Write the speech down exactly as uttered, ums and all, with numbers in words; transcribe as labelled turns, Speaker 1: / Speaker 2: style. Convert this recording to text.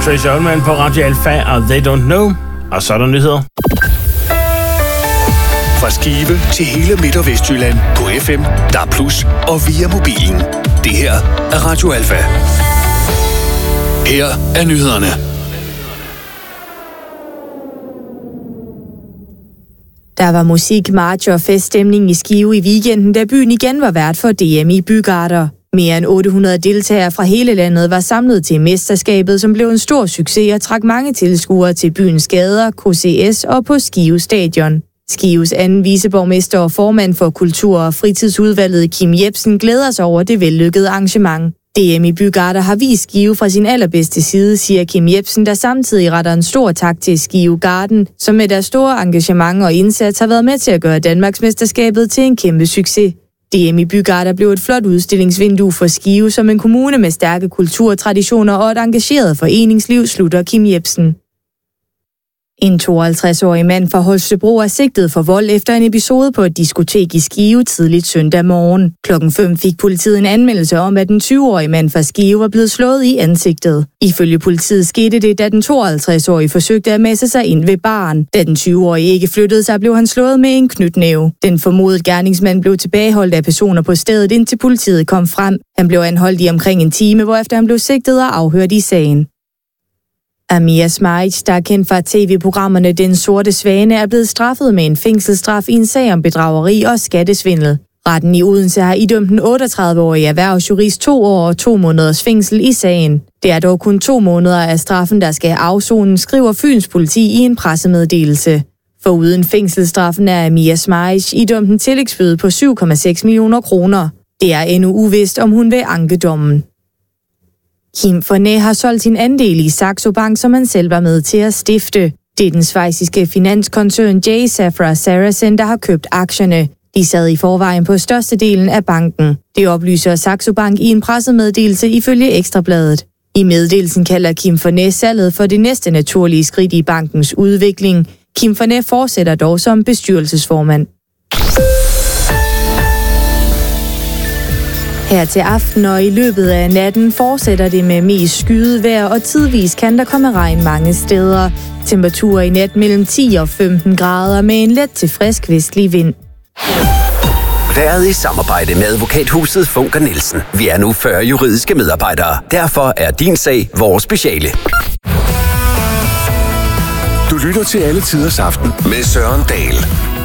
Speaker 1: Tracy Ullman på Radio Alfa og They Don't Know. Og så er der nyheder.
Speaker 2: Fra Skive til hele Midt- og Vestjylland på F M, D A B plus, og via mobilen. Det her er Radio Alfa. Her er nyhederne.
Speaker 3: Der var musik, march og feststemning i Skive i weekenden, da byen igen var vært for D M i bygarter. Mere end otte hundrede deltagere fra hele landet var samlet til mesterskabet, som blev en stor succes og trak mange tilskuere til byens gader, K C S og på Skive Stadion. Skives anden viceborgmester og formand for Kultur- og Fritidsudvalget, Kim Jepsen, glæder sig over det vellykkede arrangement. D M i bygarter har vist Skive fra sin allerbedste side, siger Kim Jepsen, der samtidig retter en stor tak til Skive Garden, som med deres store engagement og indsats har været med til at gøre Danmarksmesterskabet til en kæmpe succes. D M i bygarter blev et flot udstillingsvindue for Skive som en kommune med stærke kulturtraditioner og et engageret foreningsliv, slutter Kim Jepsen. En tooghalvtreds-årig mand fra Holstebro er sigtet for vold efter en episode på et diskotek i Skive tidligt søndag morgen. Klokken fem fik politiet en anmeldelse om, at den tyve-årige mand fra Skive var blevet slået i ansigtet. Ifølge politiet skete det, da den tooghalvtreds-årige forsøgte at messe sig ind ved baren. Da den tyve-årige ikke flyttede sig, blev han slået med en knytnæve. Den formodede gerningsmand blev tilbageholdt af personer på stedet, indtil politiet kom frem. Han blev anholdt i omkring en time, hvorefter han blev sigtet og afhørt i sagen. Amir Smajic, der er kendt fra tv-programmerne Den Sorte Svane, er blevet straffet med en fængselsstraf i en sag om bedrageri og skattesvindel. Retten i Odense har idømt den otteogtredive-årige erhvervsjurist to år og to måneders fængsel i sagen. Det er dog kun to måneder af straffen, der skal afsonen, skriver Fyns politi i en pressemeddelelse. Foruden fængselsstraffen er Amir Smajic idømt en tillægsbøde på syv komma seks millioner kroner. Det er endnu uvist, om hun vil anke dommen. Kim Forné har solgt sin andel i Saxo Bank, som han selv var med til at stifte. Det er den schweiziske finanskoncern J. Safra Sarasin, der har købt aktierne. De sad i forvejen på størstedelen af banken. Det oplyser Saxo Bank i en pressemeddelelse ifølge Ekstrabladet. I meddelelsen kalder Kim Forné salget for det næste naturlige skridt i bankens udvikling. Kim Forné fortsætter dog som bestyrelsesformand. Her til aften og i løbet af natten fortsætter det med mest skyet vejr, og tidvis kan der komme regn mange steder. Temperaturer i nat mellem ti og femten grader med en let til frisk vestlig vind.
Speaker 4: Været i samarbejde med advokathuset Funker Nielsen. Vi er nu fyrre juridiske medarbejdere. Derfor er din sag vores speciale.
Speaker 2: Du lytter til Alle Tiders Aften med Søren Dahl.